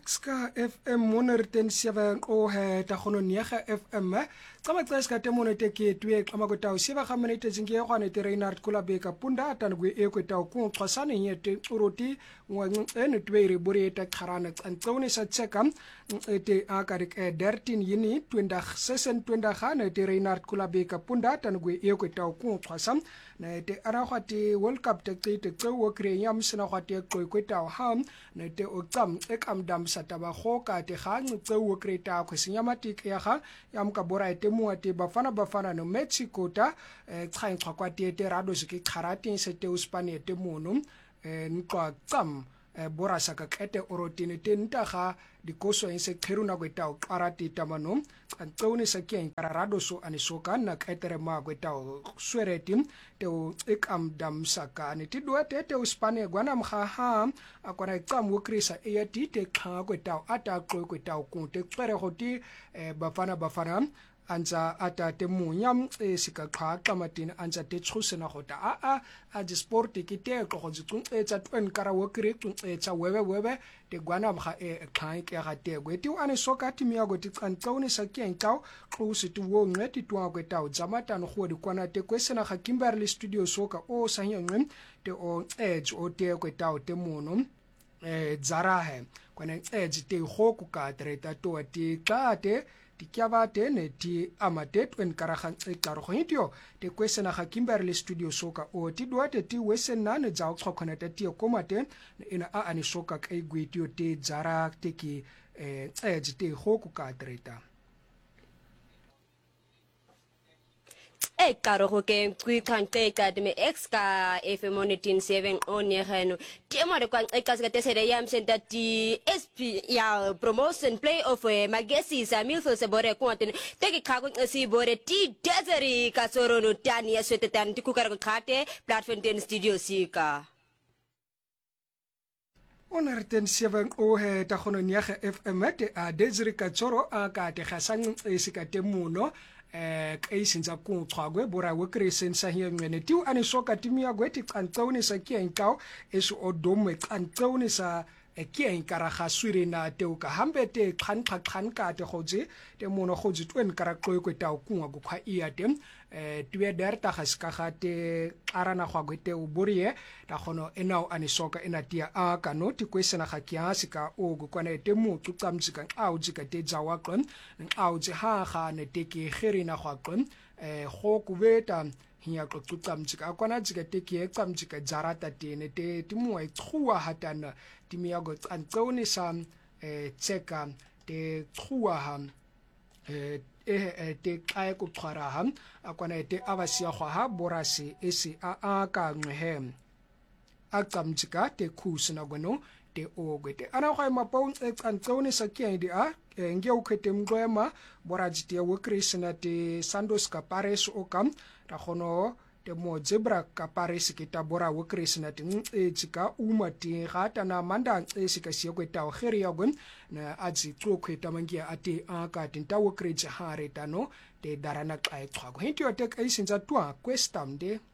Ska FM monerten siya o he ta khono niya FM kama tsaska te monete ke twe kama go taw siya ga menete zingi ya kwane te Reinhard Kulabeka punda tan go e ko taw ku xasane yete uroti ngwa en twe re buri ta kharana tsone sa tsekam te akarik dertin yini twenda sesen twenda khane te Reinhard Kulabeka punda tan go e ko taw ku xasam na te ara khati World Cup te te wo kre yam sina khati ko taw ham na te o tsam ekam dam sataba khoka te khang tsewo kreta ko sinyamatik ya ga yam ka bora ete muate bafana no Mexico ta tsain khakwa te rado sike kharati se te uspane te mono nkwa tsam bora saka kete orotine te ntaga dikoso en se kheruna go taw qarati tamano tsone sa kien kararado so anisoka na ketere ma go taw sweretim te ekam dam saka ni ti duate te uspane gwana mkha ha akwana tsam wo krisa e yati te kha go taw ata go taw ku te tsere hoti bafana anza ata te munyam sika kha kamatin anza te tshusena gota a di sport ke te go tsun tsa twen kara wo kre tsun tsa webe te gwana mkha kha ke ga te go ti ane soka ti mi go ti tsantsaune sa kien taw close to wo ngeti twa go taw zamata no go di kwana te kwesena ga Kimberley Studio soka o sa nyeng te o edge o te go taw te mono zara he kwana edge te go ku ka treta to ti tate tikiabate ne ti amate twen karagan karo hitio te kwesena ga Kimberley Studio soka o ti duate ti wesena ne za khokona te ti komate ina a ani soka kai gwetio te zara te ki te hoku ka treta karo go ke kui kante ka de me ex ka FM monitin 7 on ye hanu ti mo de kwa ka ska te sere yam senta ti SP ya promotion play of magesi sa milfo se bore ko ten te ki ka go si bore ti deseri ka soro no tani ya swete tan ti ku kar ko khate platform ten studio sika onerten 7 o he ta khono nya FM te a deseri ka tsoro a ka te khasang sika te muno kai sinza ku tshwagwe bora we kresen sa hiya ngene tiu ani soka timia gweti kantsone sa kienkao eso odome kantsone sa kien karaga swire na teu ka hambete khan ka te khoje te mono khoje twen kara ko taw ku ngo khwa ia tem tue derta khaska khate arana khwa gwete u borie ta khono enao ani soka enatia a kano ti kwesena khakia sika o go kwana te mu tsamtsika au jika te jawa klon au je ha ne te ke kherina khwa klon go kubeta hiya ko tsamtsika kwana jika te ke tsamtsika jarata te ne te timu ai tkhua hatana timia go tsantone sa tseka te tkhua ha te kai ko tshwara ha akwana te avasia khwa ha borasi esi a ka nghe a tsamtsika te khusina gono te ogwete ana khwa mapong tsantone sa kiendi a nge o khete mgwema boraji te wo krisna te Sandos Kapares o kam ta khono te mo zebra Kapares ke ta bora wo krisna te tsika uma te gata na manda sika sia ko ta o kheri ya gon na aji tlo kheta mangia ate a ka te ta wo kreje hare tano te darana kai tshwago hentio te kai sinza twa questam de